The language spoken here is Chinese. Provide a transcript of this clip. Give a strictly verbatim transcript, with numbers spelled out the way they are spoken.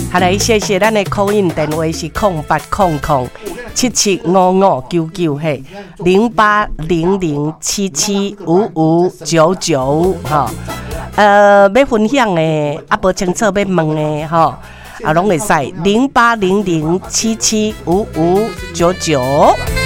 好来，谢谢咱的call in电话是空八空空七七五五九九嘿，零八零零七七五五九九哈。呃，要分享的啊，无清楚要问的哈，啊，拢会使零八零零七七五五九九。